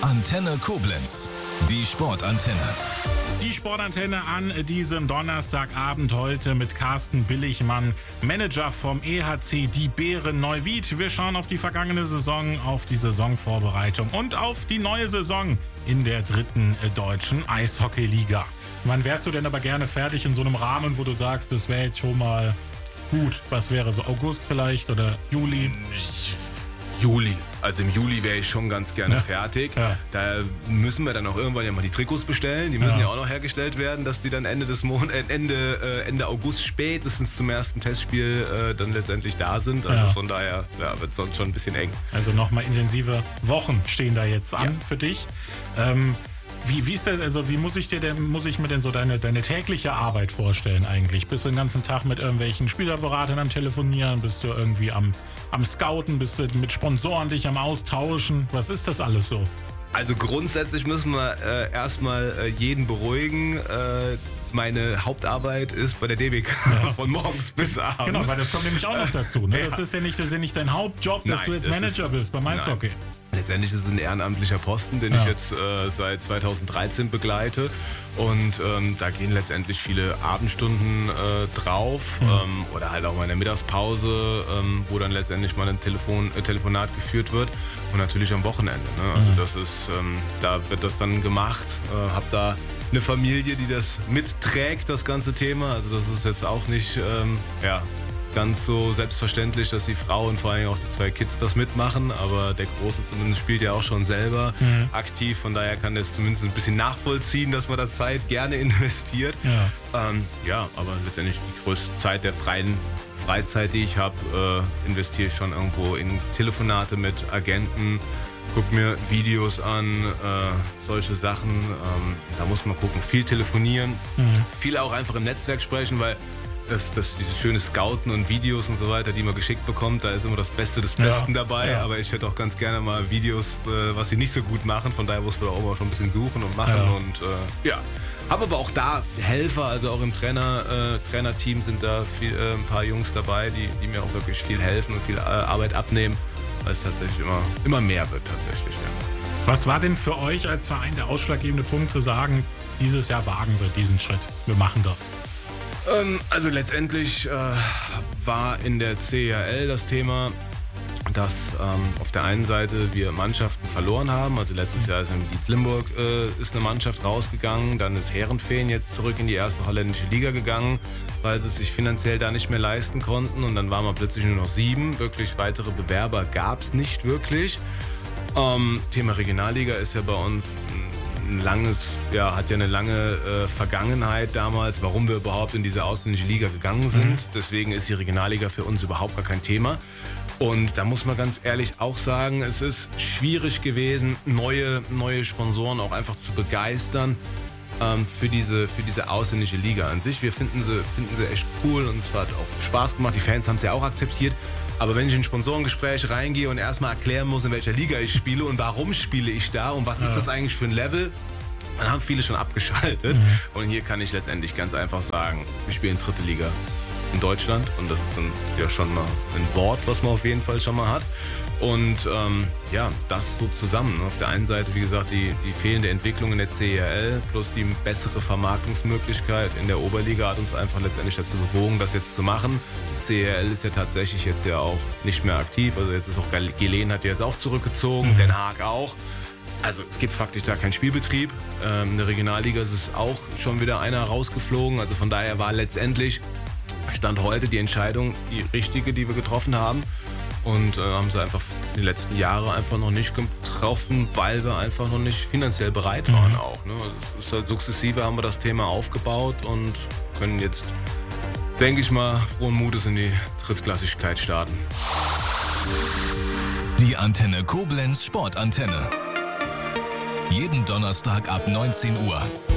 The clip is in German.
Antenne Koblenz, die Sportantenne. Die Sportantenne an diesem Donnerstagabend heute mit Carsten Billigmann, Manager vom EHC Die Bären Neuwied. Wir schauen auf die vergangene Saison, auf die Saisonvorbereitung und auf die neue Saison in der 3. deutschen Eishockeyliga. Wann wärst du denn aber gerne fertig in so einem Rahmen, wo du sagst, das wäre jetzt schon mal gut? Was wäre so August vielleicht oder Juli? Juli. Also im Juli wäre ich schon ganz gerne fertig. Ja. Da müssen wir dann auch irgendwann ja mal die Trikots bestellen. Die müssen ja auch noch hergestellt werden, dass die dann Ende August spätestens zum ersten Testspiel dann letztendlich da sind. Also von daher wird es sonst schon ein bisschen eng. Also nochmal intensive Wochen stehen da jetzt an für dich. Wie ist das, also wie muss ich mir denn so deine tägliche Arbeit vorstellen eigentlich? Bist du den ganzen Tag mit irgendwelchen Spielerberatern am Telefonieren? Bist du irgendwie am Scouten? Bist du mit Sponsoren dich am Austauschen? Was ist das alles so? Also grundsätzlich müssen wir erstmal jeden beruhigen. Meine Hauptarbeit ist bei der DBK von morgens bis abends. Genau, weil das kommt nämlich auch noch dazu. Ne? Das ist ja nicht dein Hauptjob, dass du jetzt Manager bist beim Eishockey. Letztendlich ist es ein ehrenamtlicher Posten, den ich jetzt seit 2013 begleite. Und da gehen letztendlich viele Abendstunden drauf oder halt auch mal in der Mittagspause, wo dann letztendlich mal ein Telefonat geführt wird. Und natürlich am Wochenende. Ne? Also das ist, da wird das dann gemacht. Hab da eine Familie, die das mitträgt, das ganze Thema. Also das ist jetzt auch nicht ganz so selbstverständlich, dass die Frau und vor allem auch die 2 Kids das mitmachen. Aber der Große zumindest spielt ja auch schon selber aktiv. Von daher kann das zumindest ein bisschen nachvollziehen, dass man da Zeit gerne investiert. Aber letztendlich die größte Zeit der Freizeit, die ich habe, investiere ich schon irgendwo in Telefonate mit Agenten. Guck mir Videos an, solche Sachen. Da muss man gucken, viel telefonieren, viel auch einfach im Netzwerk sprechen, weil diese schöne Scouten und Videos und so weiter, die man geschickt bekommt, da ist immer das Beste des Besten dabei. Aber ich hätte auch ganz gerne mal Videos, was sie nicht so gut machen. Von daher muss man da auch mal schon ein bisschen suchen und machen. Und habe aber auch da Helfer, also auch im Trainerteam sind da ein paar Jungs dabei, die mir auch wirklich viel helfen und viel Arbeit abnehmen, weil es tatsächlich immer mehr wird tatsächlich. Ja. Was war denn für euch als Verein der ausschlaggebende Punkt zu sagen, dieses Jahr wagen wir diesen Schritt, wir machen das? Also letztendlich war in der CEHL das Thema, dass auf der einen Seite wir Mannschaften verloren haben. Also letztes Jahr ist in Dietz Limburg ist eine Mannschaft rausgegangen. Dann ist Heerenveen jetzt zurück in die erste holländische Liga gegangen, weil sie es sich finanziell da nicht mehr leisten konnten. Und dann waren wir plötzlich nur noch 7. Wirklich weitere Bewerber gab es nicht wirklich. Thema Regionalliga ist ja bei uns hat ja eine lange Vergangenheit damals, warum wir überhaupt in diese ausländische Liga gegangen sind. Deswegen ist die Regionalliga für uns überhaupt gar kein Thema. Und da muss man ganz ehrlich auch sagen, es ist schwierig gewesen, neue Sponsoren auch einfach zu begeistern für diese ausländische Liga an sich. Wir finden sie echt cool und es hat auch Spaß gemacht. Die Fans haben es ja auch akzeptiert. Aber wenn ich in ein Sponsorengespräch reingehe und erstmal erklären muss, in welcher Liga ich spiele und warum spiele ich da und was ist das eigentlich für ein Level, dann haben viele schon abgeschaltet. Und hier kann ich letztendlich ganz einfach sagen, wir spielen 3. Liga in Deutschland und das ist dann ja schon mal ein Wort, was man auf jeden Fall schon mal hat. Und das so zusammen. Auf der einen Seite, wie gesagt, die fehlende Entwicklung in der CEHL plus die bessere Vermarktungsmöglichkeit in der Oberliga hat uns einfach letztendlich dazu bewogen, das jetzt zu machen. Die CEHL ist ja tatsächlich jetzt ja auch nicht mehr aktiv. Also jetzt ist auch Geleen hat jetzt auch zurückgezogen, Den Haag auch. Also es gibt faktisch da keinen Spielbetrieb. In der Regionalliga ist es auch schon wieder einer rausgeflogen. Also von daher war letztendlich Stand heute die Entscheidung die richtige, die wir getroffen haben. Und haben sie einfach die letzten Jahre einfach noch nicht getroffen, weil wir einfach noch nicht finanziell bereit waren auch. Ne? Also es ist halt sukzessive haben wir das Thema aufgebaut und können jetzt, denke ich mal, frohen Mutes in die Drittklassigkeit starten. Die Antenne Koblenz Sportantenne. Jeden Donnerstag ab 19 Uhr.